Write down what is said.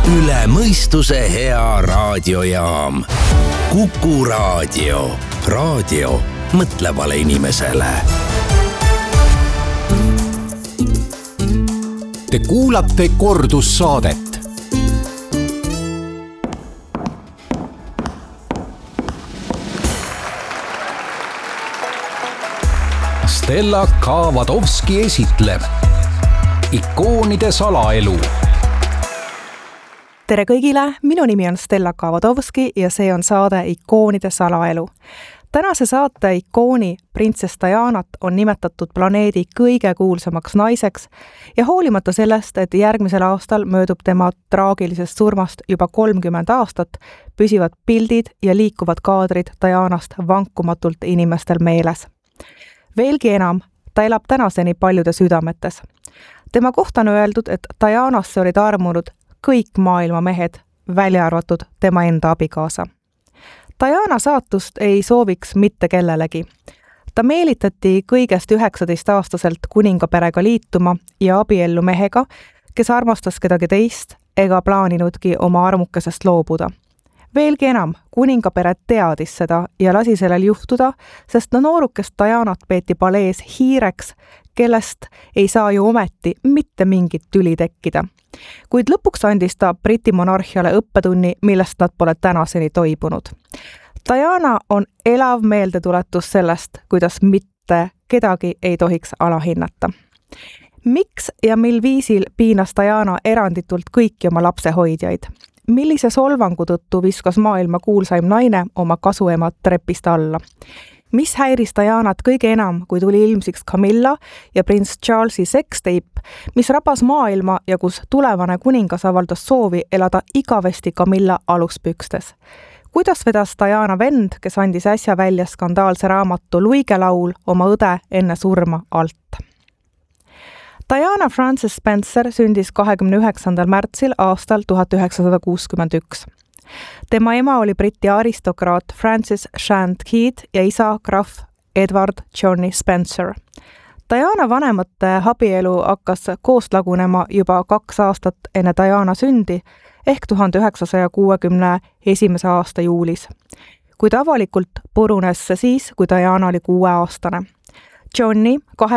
üle mõistuse hea raadiojaam. Kuku Raadio. Raadio mõtlevale inimesele. Te kuulate kordussaadet. Stella Kavadovski esitleb ikoonide salaelu. Tere kõigile, minu nimi on Stella Kavadovski ja see on saade Ikoonide salaelu. Tänase saate ikooni printsess Dianat on nimetatud planeedi kõige kuulsamaks naiseks ja hoolimata sellest, et järgmisel aastal möödub tema traagilisest surmast juba 30 aastat, püsivad pildid ja liikuvad kaadrid Dianast vankumatult inimestel meeles. Veelgi enam, ta elab tänaseni paljude südametes. Tema kohta on öeldud, et Dianasse olid armunud kõik maailma mehed, välja arvatud tema enda abikaasa. Diana saatust ei sooviks mitte kellelegi. Ta meelitati kõigest 19-aastaselt kuningaperega liituma ja abiellu mehega, kes armastas kedagi teist ega plaaninudki oma armukesest loobuda. Veelgi enam, kuningapere teadis seda ja lasi sellel juhtuda, sest noorukest Dianat peeti palees hiireks, kellest ei saa ju ometi mitte mingit tüli tekkida. Kuid lõpuks andis ta Briti monarhiale õppetunni, millest nad pole tänaseni toibunud. Diana on elav meeldetuletus sellest, kuidas mitte kedagi ei tohiks alahinnata. Miks ja mil viisil piinas Diana eranditult kõiki oma lapsehoidjaid? Millise solvangu tõttu viskas maailma kuulsaim naine oma kasuemad trepist alla? Mis häiris Dianat kõige enam, kui tuli ilmsiks Camilla ja prints Charlesi seksteip, mis rabas maailma ja kus tulevane kuningas avaldas soovi elada igavesti Camilla aluspükstes? Kuidas vedas Diana vend, kes andis äsja välja skandaalse raamatu Luigelaul oma õde enne surma alt? Diana Frances Spencer sündis 29. märtsil aastal 1961. Tema ema oli Briti aristokraat Frances Shand Kidd ja isa krahv Edward Johnny Spencer. Diana vanemate abielu hakkas koost lagunema juba 2 aastat enne Diana sündi ehk 1961. aasta juulis. Kuid avalikult purunes see siis, kui Diana oli 6-aastane. Johnny,